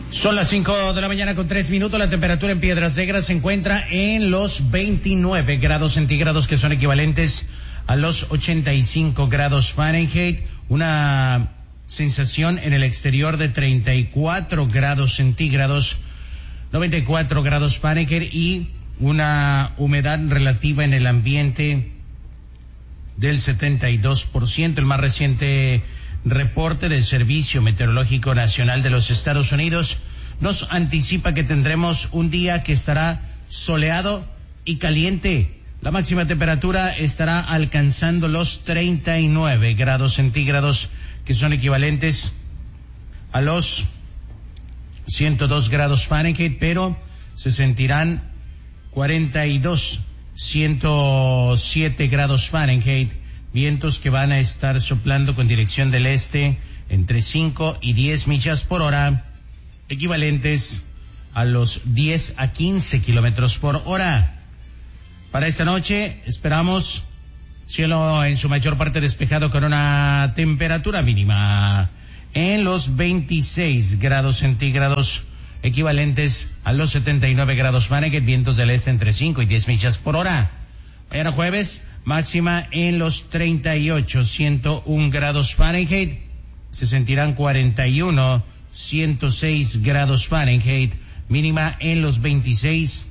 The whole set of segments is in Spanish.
Son las 5 de la mañana con 3 minutos. La temperatura en Piedras Negras se encuentra en los 29 grados centígrados, que son equivalentes a los 85 grados Fahrenheit. Una sensación en el exterior de 34 grados centígrados, 94 grados Fahrenheit, y una humedad relativa en el ambiente del 72%. El más reciente reporte del Servicio Meteorológico Nacional de los Estados Unidos nos anticipa que tendremos un día que estará soleado y caliente. La máxima temperatura estará alcanzando los 39 grados centígrados, que son equivalentes a los 102 grados Fahrenheit, pero se sentirán 107 grados Fahrenheit. Vientos que van a estar soplando con dirección del este entre 5 y 10 millas por hora, equivalentes a los 10 a 15 kilómetros por hora. Para esta noche esperamos cielo en su mayor parte despejado, con una temperatura mínima en los 26 grados centígrados, equivalentes a los 79 grados Fahrenheit, vientos del este entre 5 y 10 millas por hora. Mañana jueves, máxima en los 38, 101 grados Fahrenheit, se sentirán 41, 106 grados Fahrenheit, mínima en los 26,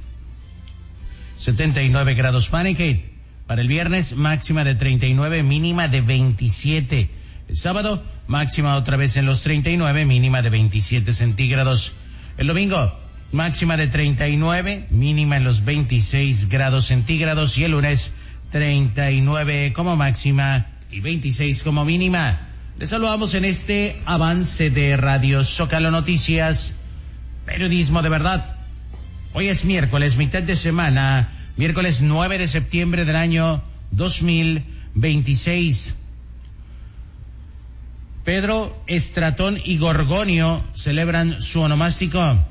79 grados Fahrenheit. Para el viernes, máxima de 39, mínima de 27. El sábado, máxima otra vez en los 39, mínima de 27 centígrados. El domingo, máxima de 39, mínima en los 26 grados centígrados. Y el lunes, 39 como máxima y 26 como mínima. Les saludamos en este avance de Radio Zócalo Noticias, periodismo de verdad. Hoy es miércoles, mitad de semana, miércoles 9 de septiembre del año 2026. Pedro, Estratón y Gorgonio celebran su onomástico.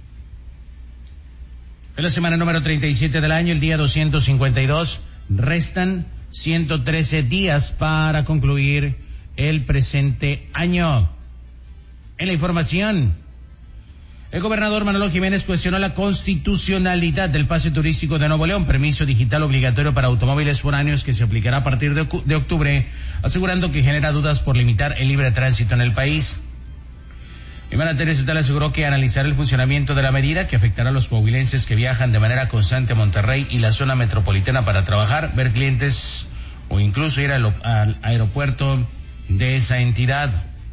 Es la semana número 37 del año, el día 252. Restan 113 días para concluir el presente año. En la información, el gobernador Manolo Jiménez cuestionó la constitucionalidad del pase turístico de Nuevo León, permiso digital obligatorio para automóviles foráneos que se aplicará a partir de octubre, asegurando que genera dudas por limitar el libre tránsito en el país. El mandatario estatal aseguró que analizará el funcionamiento de la medida, que afectará a los coahuilenses que viajan de manera constante a Monterrey y la zona metropolitana para trabajar, ver clientes o incluso ir al aeropuerto de esa entidad.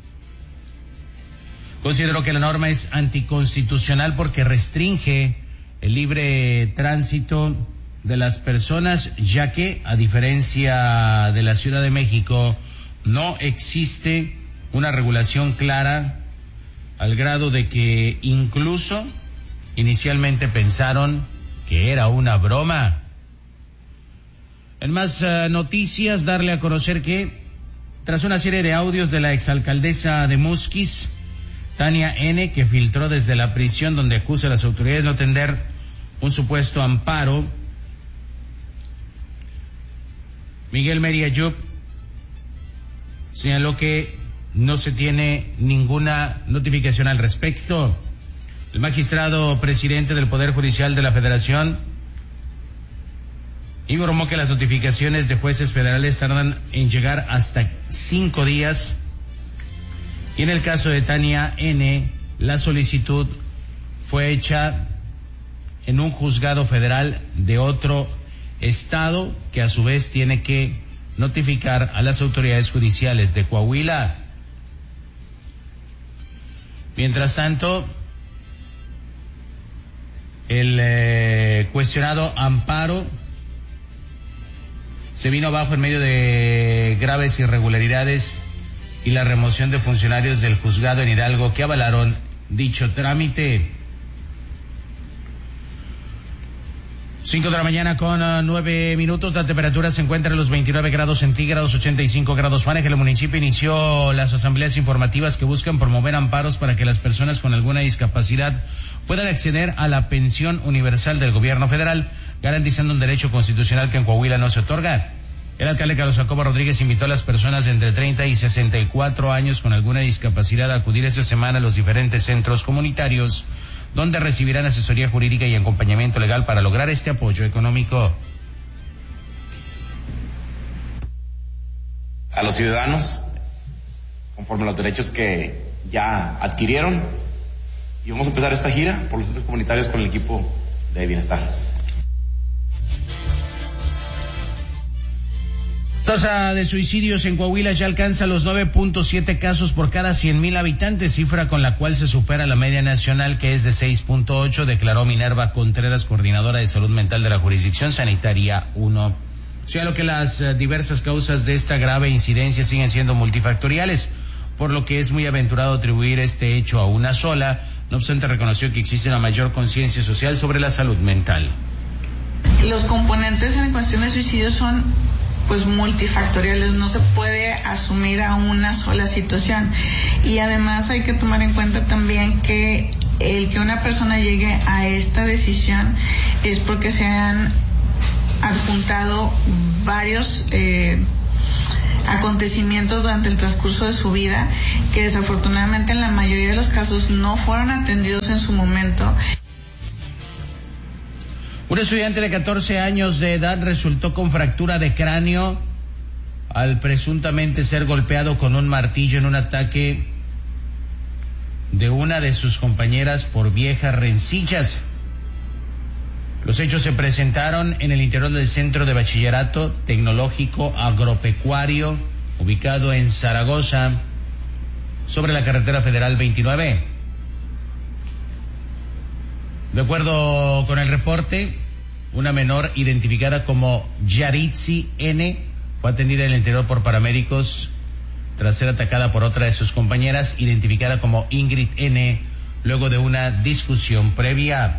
Consideró que la norma es anticonstitucional porque restringe el libre tránsito de las personas, ya que, a diferencia de la Ciudad de México, no existe una regulación clara, al grado de que incluso inicialmente pensaron que era una broma. En más noticias, darle a conocer que, tras una serie de audios de la exalcaldesa de Musquis, Tania N., que filtró desde la prisión donde acusa a las autoridades de no tender un supuesto amparo, Miguel Mérida Yup señaló que no se tiene ninguna notificación al respecto. El magistrado presidente del Poder Judicial de la Federación informó que las notificaciones de jueces federales tardan en llegar hasta 5 días. Y en el caso de Tania N., la solicitud fue hecha en un juzgado federal de otro estado, que a su vez tiene que notificar a las autoridades judiciales de Coahuila. Mientras tanto, el cuestionado amparo se vino abajo en medio de graves irregularidades y la remoción de funcionarios del juzgado en Hidalgo que avalaron dicho trámite. 5 de la mañana con 9 minutos, la temperatura se encuentra en los 29 grados centígrados, 85 grados Fahrenheit. El municipio inició las asambleas informativas que buscan promover amparos para que las personas con alguna discapacidad puedan acceder a la pensión universal del gobierno federal, garantizando un derecho constitucional que en Coahuila no se otorga. El alcalde Carlos Jacobo Rodríguez invitó a las personas de entre 30 y 64 años con alguna discapacidad a acudir esta semana a los diferentes centros comunitarios, donde recibirán asesoría jurídica y acompañamiento legal para lograr este apoyo económico. A los ciudadanos, conforme a los derechos que ya adquirieron, y vamos a empezar esta gira por los centros comunitarios con el equipo de bienestar. La tasa de suicidios en Coahuila ya alcanza los 9.7 casos por cada 100,000 habitantes, cifra con la cual se supera la media nacional, que es de 6.8, declaró Minerva Contreras, coordinadora de salud mental de la jurisdicción sanitaria 1. O sea, lo que las diversas causas de esta grave incidencia siguen siendo multifactoriales, por lo que es muy aventurado atribuir este hecho a una sola. No obstante, reconoció que existe una mayor conciencia social sobre la salud mental. Los componentes en cuestión de suicidio son multifactoriales, no se puede asumir a una sola situación. Y además hay que tomar en cuenta también que el que una persona llegue a esta decisión es porque se han adjuntado varios acontecimientos durante el transcurso de su vida que desafortunadamente en la mayoría de los casos no fueron atendidos en su momento. Un estudiante de 14 años de edad resultó con fractura de cráneo al presuntamente ser golpeado con un martillo en un ataque de una de sus compañeras por viejas rencillas. Los hechos se presentaron en el interior del Centro de Bachillerato Tecnológico Agropecuario, ubicado en Zaragoza, sobre la carretera federal 29. De acuerdo con el reporte, una menor identificada como Yaritzi N. fue atendida en el interior por paramédicos tras ser atacada por otra de sus compañeras, identificada como Ingrid N., luego de una discusión previa.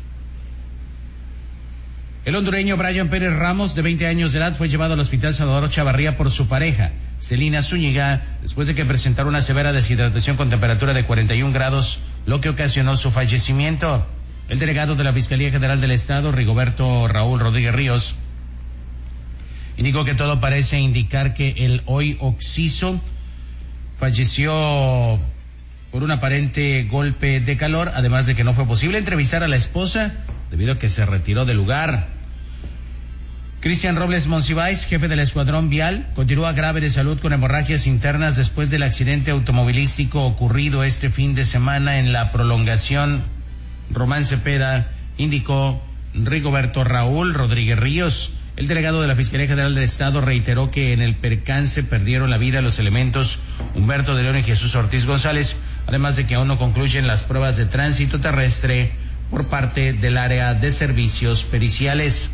El hondureño Brian Pérez Ramos, de 20 años de edad, fue llevado al Hospital Salvador Chavarría por su pareja, Celina Zúñiga, después de que presentara una severa deshidratación con temperatura de 41 grados, lo que ocasionó su fallecimiento. El delegado de la Fiscalía General del Estado, Rigoberto Raúl Rodríguez Ríos, indicó que todo parece indicar que el hoy occiso falleció por un aparente golpe de calor, además de que no fue posible entrevistar a la esposa debido a que se retiró del lugar. Cristian Robles Monsiváis, jefe del Escuadrón Vial, continúa grave de salud con hemorragias internas después del accidente automovilístico ocurrido este fin de semana en la prolongación Román Cepeda, indicó Rigoberto Raúl Rodríguez Ríos. El delegado de la Fiscalía General del Estado reiteró que en el percance perdieron la vida los elementos Humberto de León y Jesús Ortiz González, además de que aún no concluyen las pruebas de tránsito terrestre por parte del área de servicios periciales.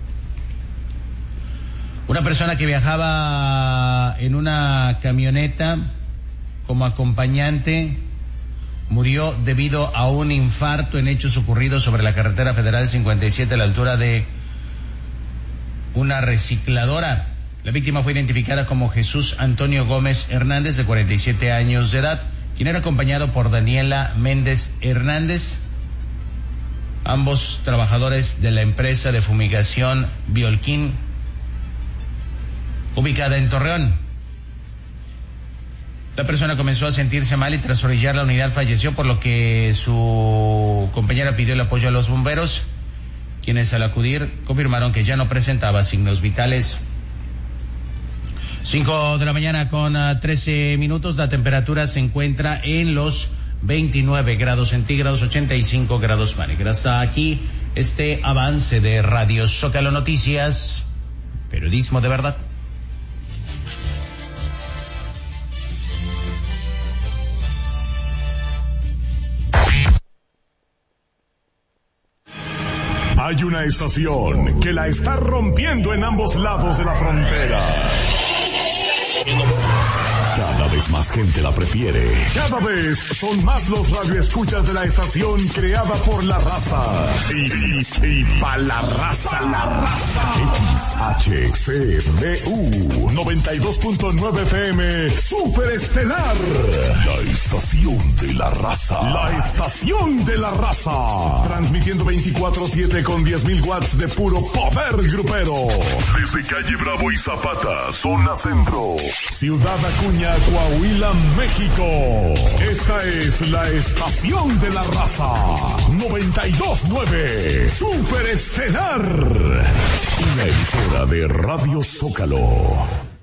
Una persona que viajaba en una camioneta como acompañante murió debido a un infarto en hechos ocurridos sobre la carretera federal 57 a la altura de una recicladora. La víctima fue identificada como Jesús Antonio Gómez Hernández, de 47 años de edad, quien era acompañado por Daniela Méndez Hernández, ambos trabajadores de la empresa de fumigación Biolquín, ubicada en Torreón. La persona comenzó a sentirse mal y tras orillar la unidad falleció, por lo que su compañera pidió el apoyo a los bomberos, quienes al acudir confirmaron que ya no presentaba signos vitales. 5 de la mañana con 13 minutos, la temperatura se encuentra en los 29 grados centígrados, 85 grados Fahrenheit. Hasta aquí este avance de Radio Zócalo Noticias, periodismo de verdad. Hay una estación que la está rompiendo en ambos lados de la frontera. Cada vez más gente la prefiere. Cada vez son más los radioescuchas de la estación creada por la raza. Y pa' la raza. XHCBU 92.9 FM Super Estelar. La estación de la raza. La estación de la raza. Transmitiendo 24/7 con 10.000 watts de puro poder grupero. Desde calle Bravo y Zapata, zona centro. Ciudad Acuña, Coahuila, México. Esta es la estación de la raza. 92.9 Super Estelar. Una emisora de Radio Zócalo.